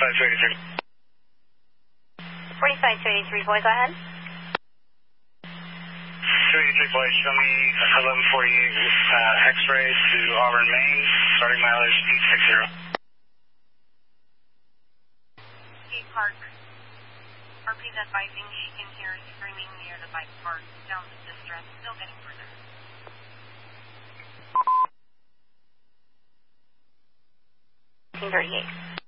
45-283, boy, go ahead. 283 boy, show me 1148 X-ray to Auburn, Maine, starting mileage 860. Skate Park. RP's advising she can hear screaming near the bike park. Sounds of distress, still getting further. 38.